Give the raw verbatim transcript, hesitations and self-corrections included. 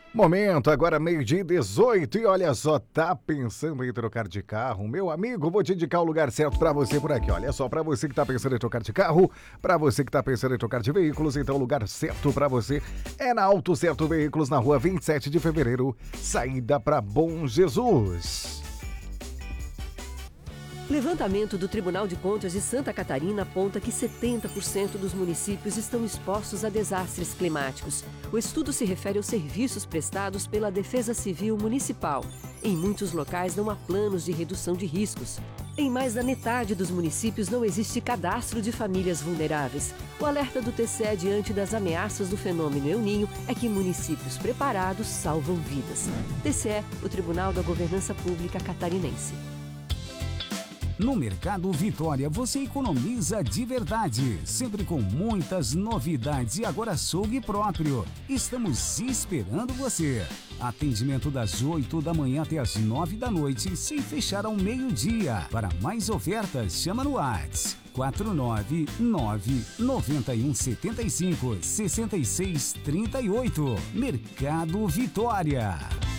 Momento, agora meio-dia e dezoito, e olha só, tá pensando em trocar de carro? Meu amigo, vou te indicar o lugar certo pra você por aqui. Olha só, pra você que tá pensando em trocar de carro, pra você que tá pensando em trocar de veículos, então o lugar certo pra você é na Auto Certo Veículos, na rua vinte e sete de fevereiro, saída pra Bom Jesus. Levantamento do Tribunal de Contas de Santa Catarina aponta que setenta por cento dos municípios estão expostos a desastres climáticos. O estudo se refere aos serviços prestados pela Defesa Civil Municipal. Em muitos locais não há planos de redução de riscos. Em mais da metade dos municípios não existe cadastro de famílias vulneráveis. O alerta do T C E diante das ameaças do fenômeno El Niño é que municípios preparados salvam vidas. T C E, o Tribunal da Governança Pública Catarinense. No Mercado Vitória você economiza de verdade, sempre com muitas novidades e agora açougue próprio. Estamos esperando você. Atendimento das oito da manhã até as nove da noite, sem fechar ao meio-dia. Para mais ofertas, chama no WhatsApp quatro nove nove nove um sete cinco seis seis três oito. Mercado Vitória.